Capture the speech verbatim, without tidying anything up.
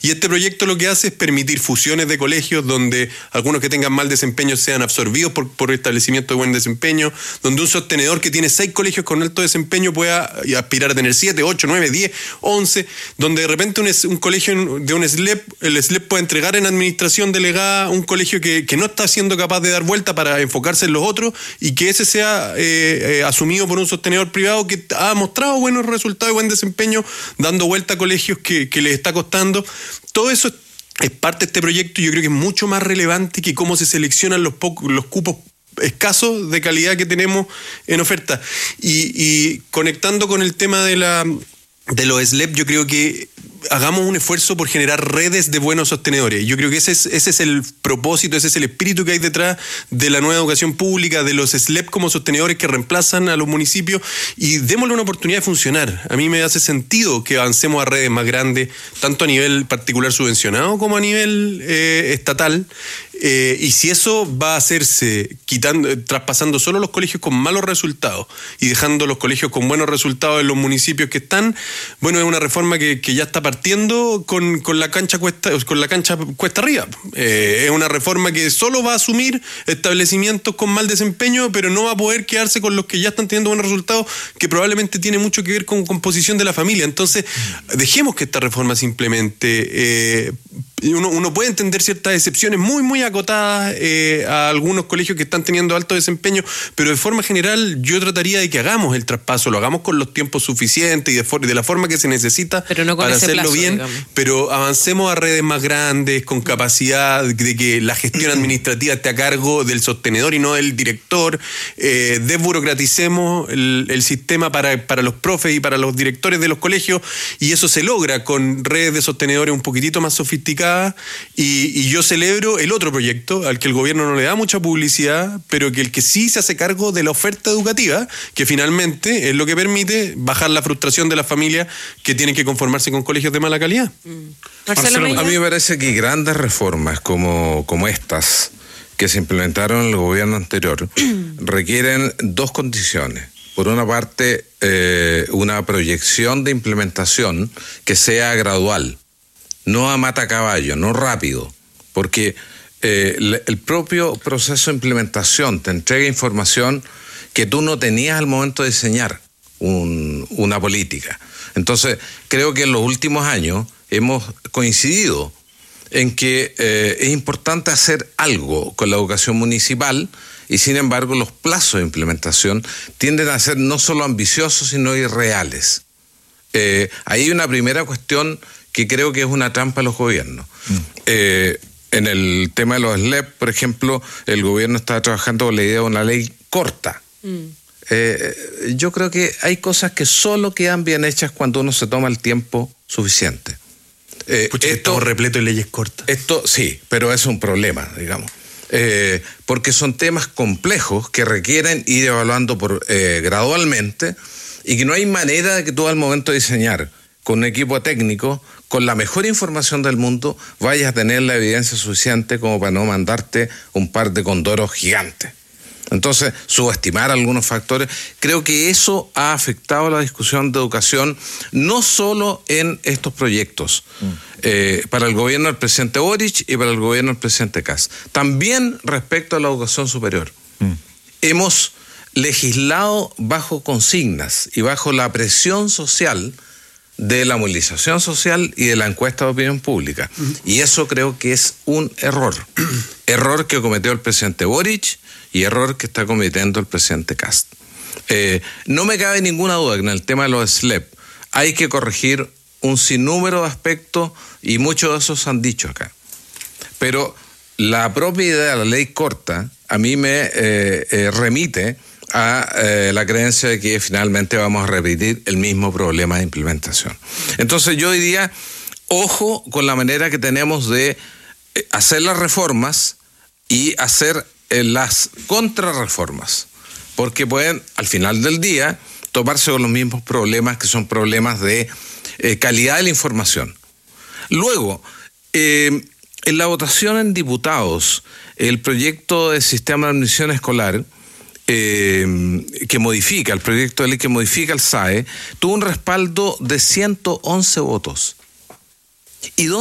Y este proyecto lo que hace es permitir fusiones de colegios donde algunos que tengan mal desempeño sean absorbidos por, por establecimiento de buen desempeño, donde un sostenedor que tiene seis colegios con alto desempeño pueda aspirar a tener siete, ocho, nueve, diez, once, donde de repente un, un colegio de un S L E P, el S L E P puede entregar en administración delegada un colegio que, que no está siendo capaz de dar vuelta para enfocarse en los otros y que ese sea eh, eh, asumido por un sostenedor privado que ha mostrado buenos resultados y buen desempeño dando vuelta a colegios que, que les está costando. Todo eso es, es parte de este proyecto y yo creo que es mucho más relevante que cómo se seleccionan los, pocos, los cupos escasos de calidad que tenemos en oferta. Y, y conectando con el tema de la de los S L E P, yo creo que hagamos un esfuerzo por generar redes de buenos sostenedores. Yo creo que ese es, ese es el propósito, ese es el espíritu que hay detrás de la nueva educación pública, de los S L E P como sostenedores que reemplazan a los municipios, y démosle una oportunidad de funcionar. A mí me hace sentido que avancemos a redes más grandes, tanto a nivel particular subvencionado como a nivel eh, estatal. Eh, y si eso va a hacerse quitando, traspasando solo los colegios con malos resultados y dejando los colegios con buenos resultados en los municipios que están, bueno, es una reforma que, que ya está partiendo con, con la cancha cuesta, con la cancha cuesta arriba. Eh, es una reforma que solo va a asumir establecimientos con mal desempeño, pero no va a poder quedarse con los que ya están teniendo buenos resultados, que probablemente tiene mucho que ver con composición de la familia. Entonces, dejemos que esta reforma se implemente. Eh, Uno, uno puede entender ciertas excepciones muy, muy acotadas eh, a algunos colegios que están teniendo alto desempeño, pero de forma general yo trataría de que hagamos el traspaso, lo hagamos con los tiempos suficientes y de, for- de la forma que se necesita no para hacerlo plazo, bien, digamos. Pero avancemos a redes más grandes, con capacidad de que la gestión administrativa esté a cargo del sostenedor y no del director, eh, desburocraticemos el, el sistema para, para los profes y para los directores de los colegios, y eso se logra con redes de sostenedores un poquitito más sofisticadas. Y, y yo celebro el otro proyecto al que el gobierno no le da mucha publicidad, pero que el que sí se hace cargo de la oferta educativa, que finalmente es lo que permite bajar la frustración de las familias que tienen que conformarse con colegios de mala calidad. Mm. Marcelo, Marcelo, a mí me parece que grandes reformas como, como estas que se implementaron en el gobierno anterior requieren dos condiciones. Por una parte, eh, una proyección de implementación que sea gradual, no a matacaballo, no rápido, porque eh, el propio proceso de implementación te entrega información que tú no tenías al momento de diseñar un, una política. Entonces, creo que en los últimos años hemos coincidido en que eh, es importante hacer algo con la educación municipal y, sin embargo, los plazos de implementación tienden a ser no solo ambiciosos, sino irreales. Eh, ahí hay una primera cuestión que creo que es una trampa a los gobiernos. Mm. Eh, en el tema de los S L E P, por ejemplo, el gobierno está trabajando con la idea de una ley corta. Mm. Eh, yo creo que hay cosas que solo quedan bien hechas cuando uno se toma el tiempo suficiente. Eh, Pucha, esto, estamos repleto de leyes cortas. Esto sí, pero es un problema, digamos. Eh, porque son temas complejos que requieren ir evaluando por, eh, gradualmente, y que no hay manera de que tú al momento de diseñar con un equipo técnico, con la mejor información del mundo, vayas a tener la evidencia suficiente como para no mandarte un par de condoros gigantes. Entonces, subestimar algunos factores, creo que eso ha afectado la discusión de educación, no solo en estos proyectos, mm. eh, para el gobierno del presidente Boric y para el gobierno del presidente Kast. También respecto a la educación superior. Mm. Hemos legislado bajo consignas y bajo la presión social de la movilización social y de la encuesta de opinión pública. Uh-huh. Y eso creo que es un error. Error que cometió el presidente Boric y error que está cometiendo el presidente Kast. Eh, no me cabe ninguna duda que en el tema de los S L E P hay que corregir un sinnúmero de aspectos y muchos de esos han dicho acá. Pero la propia idea de la ley corta a mí me eh, eh, remite a eh, la creencia de que finalmente vamos a repetir el mismo problema de implementación. Entonces yo diría, ojo con la manera que tenemos de eh, hacer las reformas y hacer eh, las contrarreformas, porque pueden al final del día toparse con los mismos problemas, que son problemas de eh, calidad de la información. Luego, eh, en la votación en diputados, el proyecto de sistema de admisión escolar, Eh, que modifica, el proyecto de ley que modifica el S A E, tuvo un respaldo de ciento once votos. ¿Y dónde